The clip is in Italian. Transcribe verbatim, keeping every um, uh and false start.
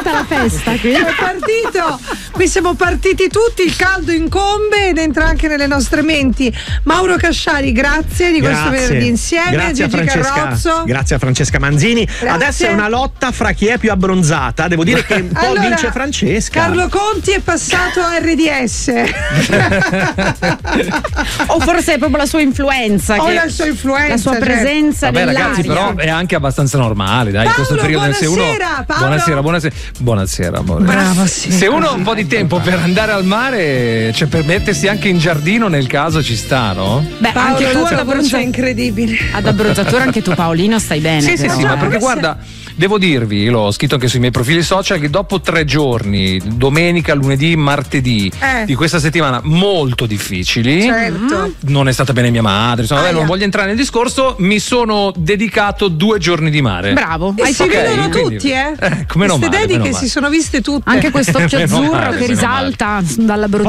partita la festa qui. È partito. Qui siamo partiti tutti, il caldo incombe ed entra anche nelle nostre menti. Mauro Casciari, grazie di questo Grazie. venerdì insieme. Grazie a Gigi Francesca, Carrozzo. grazie a Francesca Manzini. Grazie. Adesso è una lotta fra chi è più abbronzata. Devo dire che un po' Allora, vince Francesca. Carlo Conti è passato a R D S. O forse è proprio la sua influenza. O che la sua influenza, la sua certo. presenza Vabbè nell'aria. ragazzi, però è anche abbastanza normale, dai, in questo Paolo, periodo se uno buonasera, Paolo. buonasera, buonasera, buonasera amore. Bravo, sì. Se uno ha un po' di tempo per andare al mare, cioè per mettersi anche in giardino nel caso ci sta, no? Beh, Paolo, anche tu la ad, tua voce è abbronza- incredibile. ad abbronzatura, anche tu Paolino stai bene. Sì, sì, però. sì, ma perché guarda, devo dirvi, l'ho scritto anche sui miei profili social, che dopo tre giorni, domenica, lunedì, martedì Eh. di questa settimana molto difficili, Certo. non è stata bene mia madre, insomma, vabbè, Aia. non voglio entrare nel discorso, mi sono dedicato due giorni di mare. Bravo. E Hai si Ok, vedono quindi- tutti, eh? Eh, come no Queste male, dediche meno si male. sono viste tutte. Anche questo occhio Meno azzurro male, che meno risalta dalla